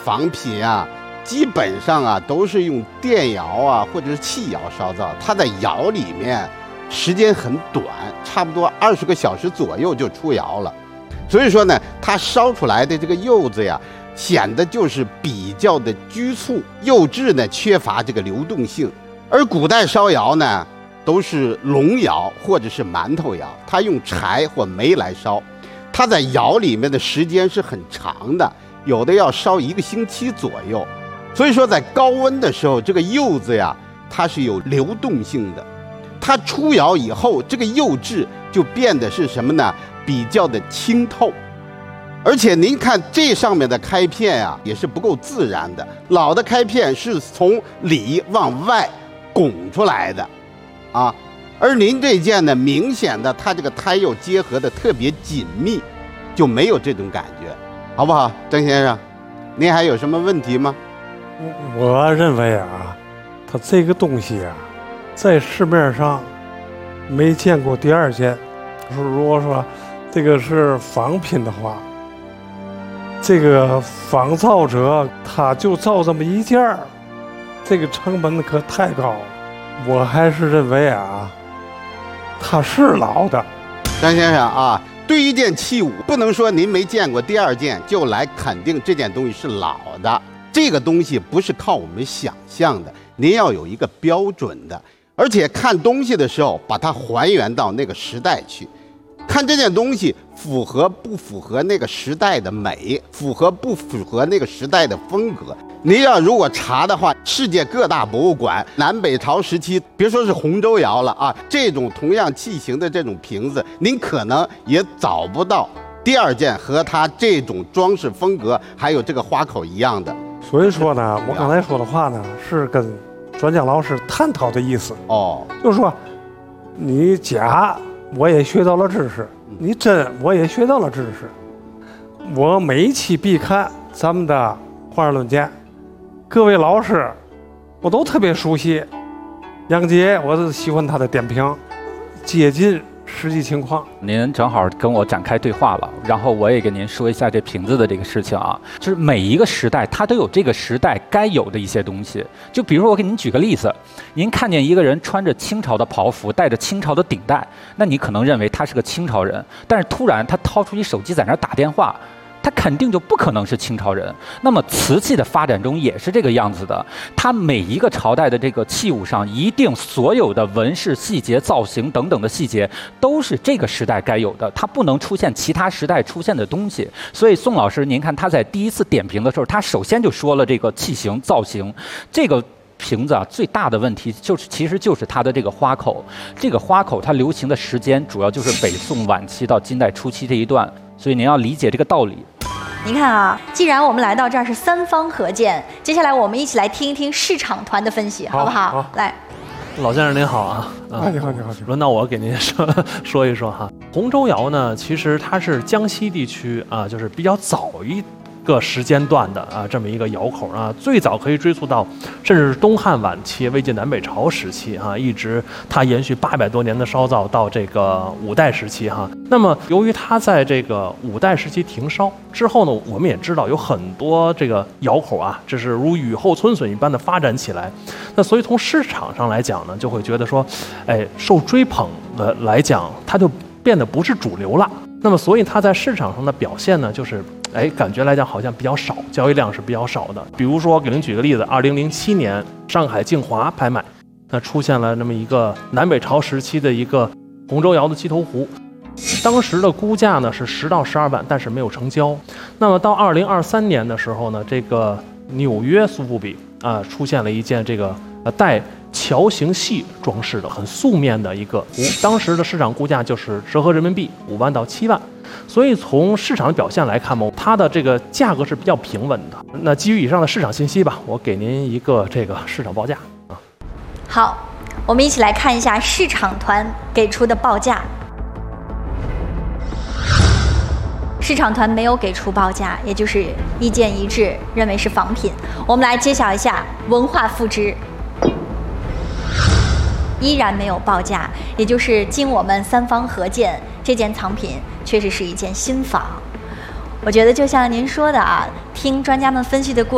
仿品啊，基本上啊都是用电窑啊或者是气窑烧造，它在窑里面时间很短，差不多20个小时左右就出窑了。所以说呢，它烧出来的这个釉子呀，显得就是比较的局促，釉质呢缺乏这个流动性。而古代烧窑呢，都是笼窑或者是馒头窑，它用柴或煤来烧，它在窑里面的时间是很长的，有的要烧1个星期左右。所以说在高温的时候，这个釉子呀，它是有流动性的。它出窑以后，这个釉质就变得是什么呢？比较的清透。而且您看这上面的开片啊，也是不够自然的。老的开片是从里往外拱出来的，啊，而您这件呢，明显的它这个胎釉结合的特别紧密，就没有这种感觉，好不好，郑先生？您还有什么问题吗？ 我认为啊，它这个东西啊，在市面上没见过第二件。如果说这个是仿品的话，这个仿造者他就造这么一件儿，这个成本可太高了。我还是认为啊，它是老的。 张先生啊，对一件器物，不能说您没见过第二件就来肯定这件东西是老的。这个东西不是靠我们想象的，您要有一个标准的，而且看东西的时候，把它还原到那个时代去。看这件东西符合不符合那个时代的美，符合不符合那个时代的风格。您要如果查的话，世界各大博物馆，南北朝时期，别说是洪州窑了啊，这种同样器型的这种瓶子，您可能也找不到第二件和它这种装饰风格还有这个花口一样的。 所以说呢，我刚才说的话呢，是跟专家老师探讨的意思。 哦， 就是说，你假我也学到了知识，你真我也学到了知识。我每一期必看咱们的《华人论剑》，各位老师我都特别熟悉。杨杰，我是喜欢他的点评，接近实际情况。 您正好跟我展开对话了，然后我也跟您说一下这瓶子的这个事情啊，就是每一个时代它都有这个时代该有的一些东西。就比如说我给您举个例子，您看见一个人穿着清朝的袍服，戴着清朝的顶戴，那你可能认为他是个清朝人，但是突然他掏出一手机在那儿打电话，它肯定就不可能是清朝人。那么瓷器的发展中也是这个样子的，它每一个朝代的这个器物上，一定所有的纹饰、细节、造型等等的细节都是这个时代该有的，它不能出现其他时代出现的东西。所以宋老师，您看他在第一次点评的时候，他首先就说了这个器型、造型，这个瓶子啊，最大的问题其实就是它的这个花口。这个花口它流行的时间主要就是北宋晚期到金代初期这一段，所以您要理解这个道理。 你看啊，既然我们来到这儿是三方合建，接下来我们一起来听一听市场团的分析，好不好？ 好， 来， 老先生您好啊！ 你好。 轮到我给您说一说哈。洪州窑呢，其实它是江西地区啊，就是比较早一个时间段的啊，这么一个窑口啊，最早可以追溯到甚至是东汉晚期、魏晋南北朝时期啊，一直它延续800多年的烧造到这个五代时期哈。那么由于它在这个五代时期停烧之后呢，我们也知道有很多这个窑口啊，这是如雨后春笋一般的发展起来。那所以从市场上来讲呢，就会觉得说，哎，受追捧的来讲，它就变得不是主流了。那么所以它在市场上的表现呢，就是感觉来讲好像比较少，交易量是比较少的。比如说给您举个例子，2007年上海静华拍卖，那出现了那么一个南北朝时期的一个洪州窑的鸡头壶，当时的估价呢是10到12万，但是没有成交。那么到2023年的时候呢，这个纽约苏富比啊出现了一件这个带桥形系装饰的很素面的一个壶，当时的市场估价就是折合人民币5万到7万。所以从市场的表现来看嘛，它的这个价格是比较平稳的。那基于以上的市场信息吧，我给您一个这个市场报价啊。 好，我们一起来看一下市场团给出的报价。市场团没有给出报价，也就是意见一致，认为是仿品。我们来揭晓一下文化复制，依然没有报价，也就是经我们三方合建，这件藏品确实是一件新仿。我觉得就像您说的啊，听专家们分析的过程